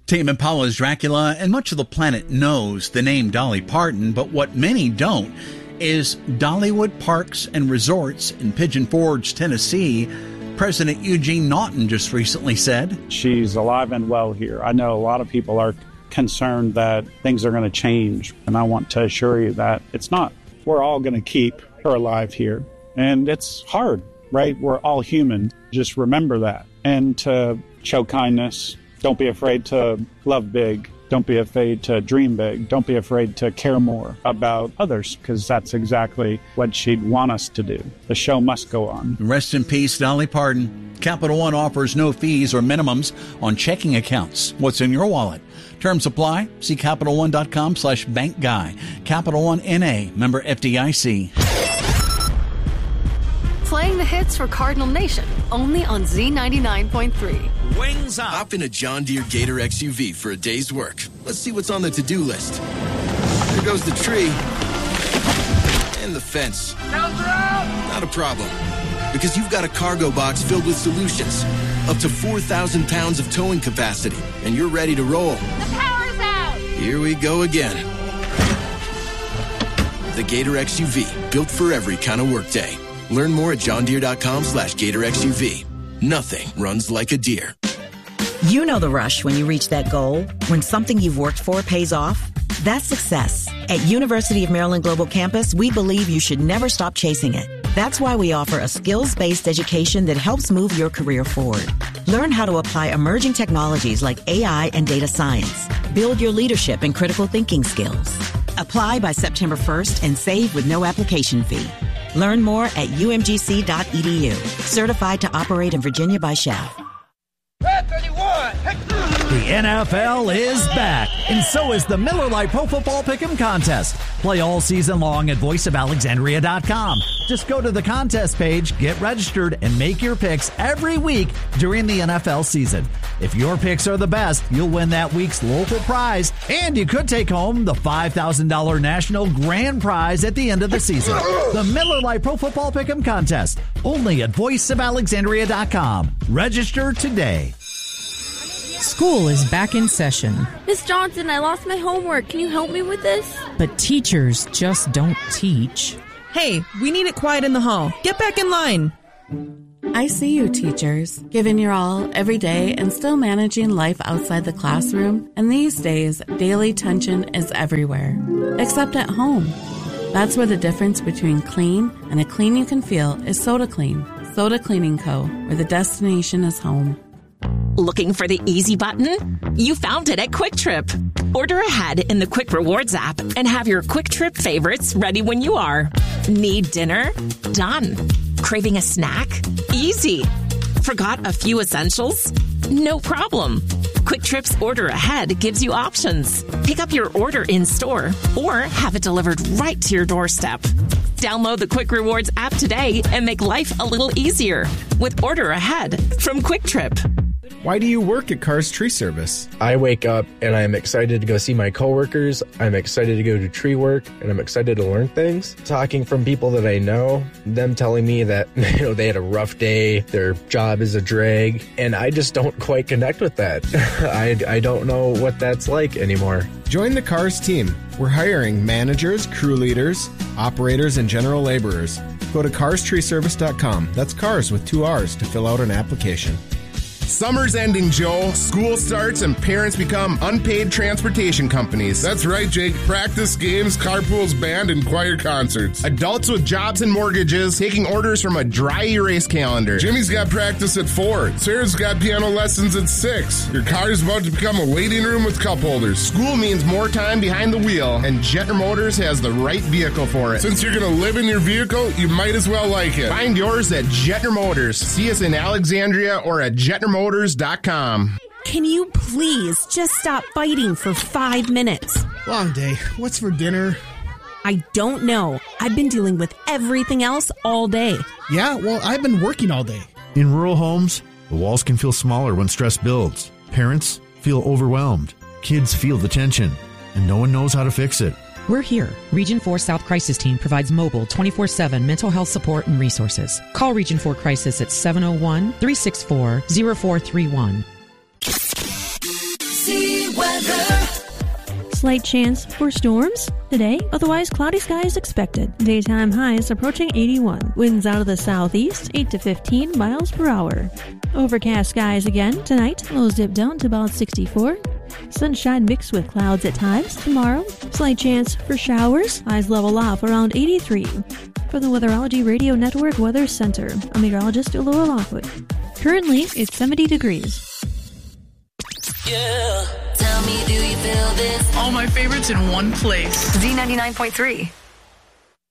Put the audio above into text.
Tame Impala's Dracula, and much of the planet knows the name Dolly Parton, but what many don't is Dollywood Parks and Resorts in Pigeon Forge, Tennessee. President Eugene Naughton just recently said, "She's alive and well here. I know a lot of people are concerned that things are going to change, and I want to assure you that it's not. We're all going to keep her alive here, and it's hard, right? We're all human. Just remember that, and to show kindness. Don't be afraid to love big. Don't be afraid to dream big. Don't be afraid to care more about others, because that's exactly what she'd want us to do. The show must go on." Rest in peace, Dolly Parton. Capital One offers no fees or minimums on checking accounts. What's in your wallet? Terms apply. See CapitalOne.com/bankguy. Capital One N.A. Member FDIC. Playing the hits for Cardinal Nation, only on Z99.3. Wings up. Hop in a John Deere Gator XUV for a day's work. Let's see what's on the to-do list. There goes the tree. And the fence. Not a problem. Because you've got a cargo box filled with solutions. Up to 4,000 pounds of towing capacity. And you're ready to roll. The power's out. Here we go again. The Gator XUV. Built for every kind of workday. Learn more at johndeere.com/Gator XUV. Nothing runs like a deer. You know the rush when you reach that goal, when something you've worked for pays off. That's success. At University of Maryland Global Campus, we believe you should never stop chasing it. That's why we offer a skills-based education that helps move your career forward. Learn how to apply emerging technologies like AI and data science. Build your leadership and critical thinking skills. Apply by September 1st and save with no application fee. Learn more at umgc.edu. Certified to operate in Virginia by Shaft. The NFL is back, and so is the Miller Lite Pro Football Pick'em Contest. Play all season long at voiceofalexandria.com. Just go to the contest page, get registered, and make your picks every week during the NFL season. If your picks are the best, you'll win that week's local prize, and you could take home the $5,000 national grand prize at the end of the season. The Miller Lite Pro Football Pick'em Contest, only at voiceofalexandria.com. Register today. School is back in session. Miss Johnson, I lost my homework. Can you help me with this? But teachers just don't teach. Hey, we need it quiet in the hall. Get back in line. I see you, teachers, giving your all every day and still managing life outside the classroom. And these days, daily tension is everywhere, except at home. That's where the difference between clean and a clean you can feel is Soda Clean. Soda Cleaning Co., where the destination is home. Looking for the easy button? You found it at Quick Trip. Order ahead in the Quick Rewards app and have your Quick Trip favorites ready when you are. Need dinner? Done. Craving a snack? Easy. Forgot a few essentials? No problem. Quick Trip's Order Ahead gives you options. Pick up your order in store or have it delivered right to your doorstep. Download the Quick Rewards app today and make life a little easier with Order Ahead from Quick Trip. Why do you work at Cars Tree Service? I wake up and I'm excited to go see my coworkers. I'm excited to go to tree work, and I'm excited to learn things. Talking from people that I know, them telling me that they had a rough day, their job is a drag, and I just don't quite connect with that. I don't know what that's like anymore. Join the Cars team. We're hiring managers, crew leaders, operators, and general laborers. Go to carstreeservice.com. That's cars with 2 R's to fill out an application. Summer's ending, Joe. School starts and parents become unpaid transportation companies. That's right, Jake. Practice games, carpools, band, and choir concerts. Adults with jobs and mortgages taking orders from a dry erase calendar. Jimmy's got practice at 4. Sarah's got piano lessons at 6. Your car's about to become a waiting room with cup holders. School means more time behind the wheel, and Jetner Motors has the right vehicle for it. Since you're going to live in your vehicle, you might as well like it. Find yours at Jetner Motors. See us in Alexandria or at JetnerMotors.com. Can you please just stop fighting for 5 minutes? Long day. What's for dinner? I don't know. I've been dealing with everything else all day. Yeah, well, I've been working all day. In rural homes, the walls can feel smaller when stress builds. Parents feel overwhelmed. Kids feel the tension, and no one knows how to fix it. We're here. Region 4 South Crisis Team provides mobile 24/7 mental health support and resources. Call Region 4 Crisis at 701-364-0431. Z weather. Slight chance for storms today, otherwise cloudy skies expected. Daytime highs approaching 81. Winds out of the southeast, 8 to 15 miles per hour. Overcast skies again tonight. Lows dip down to about 64. Sunshine mixed with clouds at times tomorrow. Slight chance for showers. Highs level off around 83. For the Weatherology Radio Network Weather Center, I'm meteorologist Laura Lockwood. Currently, it's 70 degrees. Yeah. Tell me, do you feel this? All my favorites in one place. Z99.3.